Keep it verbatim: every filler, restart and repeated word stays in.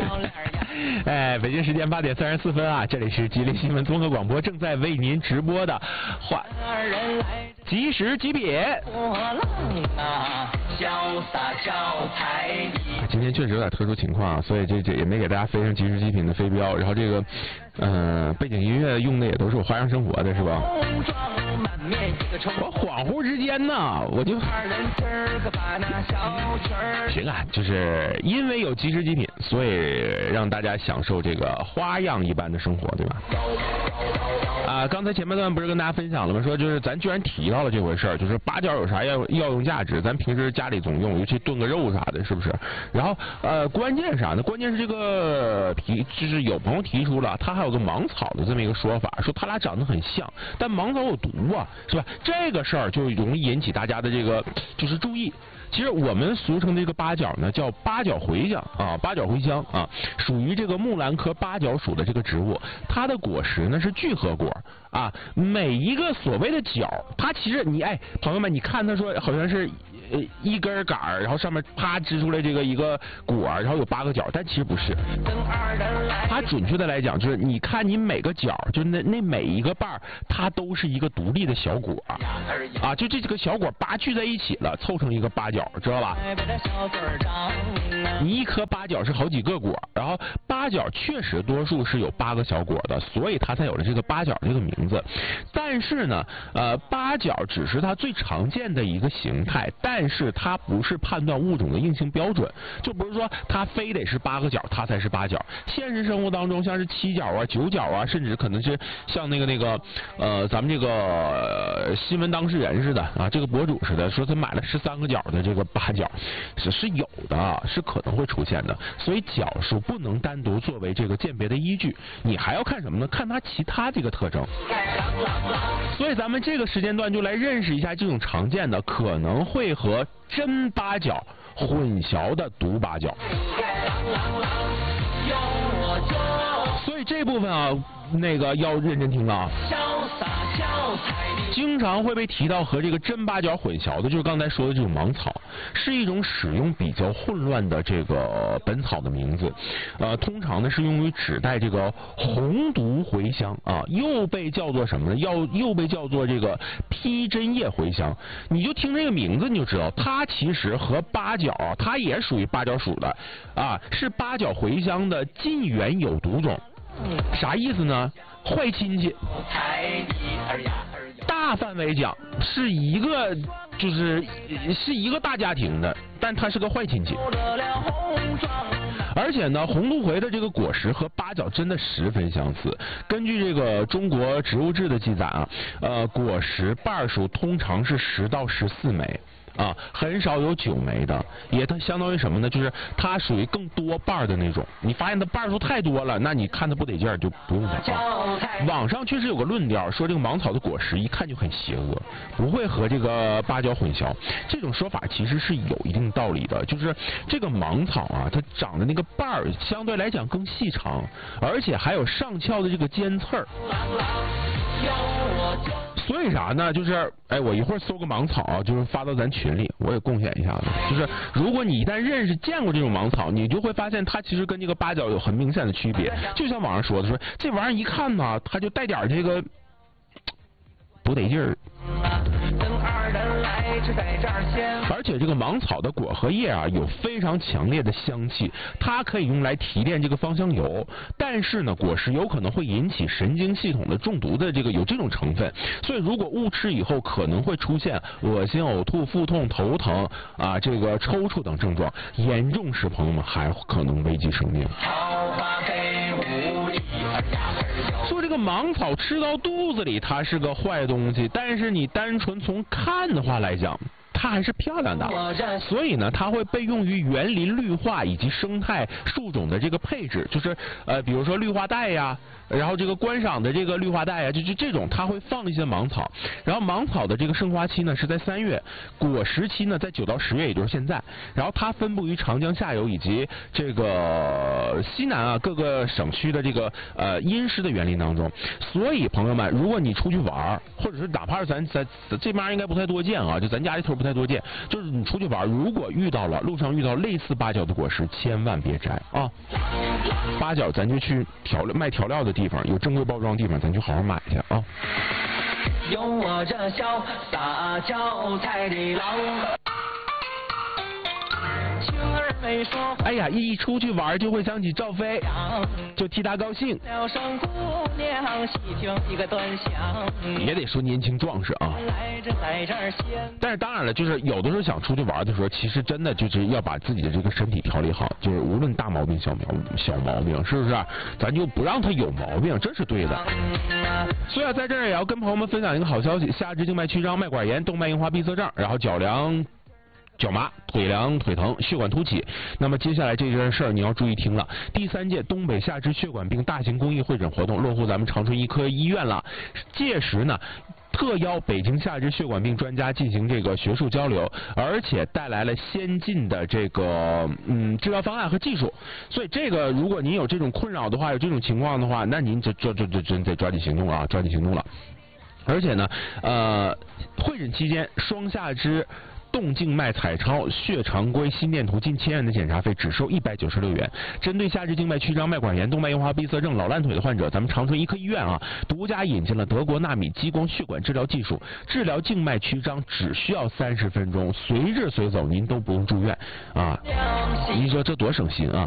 哎，北京时间八点三十四分啊，这里是吉林新闻综合广播正在为您直播的话即时极品。今天确实有点特殊情况啊，所以这这也没给大家飞上即时极品的飞镖，然后这个呃背景音乐用的也都是我花样生活的是吧？我恍惚之间呢，我就行啊，就是因为有即时极品，所以让大家享受这个花样一般的生活，对吧？啊，刚才前半段不是跟大家分享了吗？说就是咱居然提到了这回事儿，就是八角有啥要要用价值，咱平时家里总用，尤其炖个肉啥的，是不是？然后呃，关键是啥呢？关键是这个提，就是有朋友提出了，他还有个芒草的这么一个说法，说他俩长得很像，但芒草有毒啊，是吧？这个事儿就容易引起大家的这个就是注意。其实我们俗称这个八角呢，叫八角茴香啊，八角茴香啊，属于这个木兰科八角属的这个植物。它的果实呢是聚合果啊，每一个所谓的角，它其实你哎，朋友们，你看它说好像是呃一根杆儿，然后上面啪支出来这个一个果，然后有八个角，但其实不是。它准确的来讲，就是你看你每个角，就那那每一个瓣儿，它都是一个独立的小果啊，就这几个小果八聚在一起了，凑成一个八角。知道吧？你一颗八角是好几个果，然后八角确实多数是有八个小果的，所以它才有了这个八角这个名字。但是呢，呃，八角只是它最常见的一个形态，但是它不是判断物种的硬性标准，就不是说它非得是八个角它才是八角。现实生活当中，像是七角啊、九角啊，甚至可能是像那个那个呃，咱们这个、呃、新闻当事人似的啊，这个博主似的，说他买了十三个角的这个。这个八角是是有的，是可能会出现的，所以角数不能单独作为这个鉴别的依据，你还要看什么呢？看它其他这个特征。所以咱们这个时间段就来认识一下这种常见的可能会和真八角混淆的毒八角。所以这部分啊，那个要认真听啊。经常会被提到和这个真八角混淆的，就是刚才说的这种芒草，是一种使用比较混乱的这个本草的名字。呃，通常呢是用于指代这个红毒茴香啊，又被叫做什么呢？要又被叫做这个披针叶茴香。你就听这个名字你就知道，它其实和八角啊，它也属于八角属的啊，是八角茴香的近缘有毒种。啥意思呢？坏亲戚。大范围讲是一个，就是是一个大家庭的，但它是个坏亲戚。而且呢，红毒茴的这个果实和八角真的十分相似。根据这个中国植物志的记载啊，呃，果实瓣数通常是十到十四枚。啊，很少有九枚的，也它相当于什么呢？就是它属于更多瓣的那种。你发现它瓣数太多了，那你看它不得劲儿就不用它啊。网上确实有个论调说这个芒草的果实一看就很邪恶，不会和这个八角混淆。这种说法其实是有一定道理的，就是这个芒草啊，它长的那个瓣儿相对来讲更细长，而且还有上翘的这个尖刺儿。所以啥呢？就是哎，我一会儿搜个芒草，就是发到咱群里，我也贡献一下子。就是如果你一旦认识见过这种芒草，你就会发现它其实跟这个八角有很明显的区别。就像网上说的，说这玩意儿一看呢，它就带点这个不得劲儿。而且这个芒草的果和叶啊，有非常强烈的香气，它可以用来提炼这个芳香油。但是呢，果实有可能会引起神经系统的中毒的这个有这种成分，所以如果误吃以后，可能会出现恶心、呕吐、腹痛、头疼啊，这个抽搐等症状，严重时朋友们还可能危及生命。说这个芒草吃到肚子里，它是个坏东西，但是你单纯从看的话来讲，它还是漂亮的，所以呢，它会被用于园林绿化以及生态树种的这个配置，就是呃，比如说绿化带呀，然后这个观赏的这个绿化带呀，就就这种，它会放一些芒草。然后芒草的这个盛花期呢是在三月，果实期呢在九到十月，也就是现在。然后它分布于长江下游以及这个西南啊各个省区的这个呃阴湿的园林当中。所以朋友们，如果你出去玩，或者是哪怕是咱咱这边应该不太多见啊，就咱家里头不太多见，就是你出去玩，如果遇到了路上遇到类似八角的果实，千万别摘啊。 八角咱就去调料卖调料的地方，有正规包装的地方，咱就好好买去啊。 有我这潇洒俏才的郎。 哎呀，一出去玩就会想起赵飞，就替他高兴。也得说年轻壮实啊。但是当然了，就是有的时候想出去玩的时候，其实真的就是要把自己的这个身体调理好，就是无论大毛病小毛小毛病，是不是？咱就不让他有毛病，这是对的。所以啊，在这儿也要跟朋友们分享一个好消息：下肢静脉曲张、脉管炎、动脉硬化闭塞症，然后脚凉。脚麻、腿凉、腿疼、血管凸起，那么接下来这件事儿你要注意听了。第三届东北下肢血管病大型公益会诊活动落户咱们长春医科医院了，届时呢，特邀北京下肢血管病专家进行这个学术交流，而且带来了先进的这个嗯治疗方案和技术。所以这个如果您有这种困扰的话，有这种情况的话，那您这这这这真得抓紧行动啊，抓紧行动了。而且呢，呃，会诊期间双下肢动静脉彩超、血常规、心电图近千元的检查费只收一百九十六元。针对下肢静脉曲张、脉管炎、动脉硬化闭塞症、老烂腿的患者，咱们长春医科医院啊，独家引进了德国纳米激光血管治疗技术，治疗静脉曲张只需要三十分钟，随治随走，您都不用住院啊！您说这多省心啊！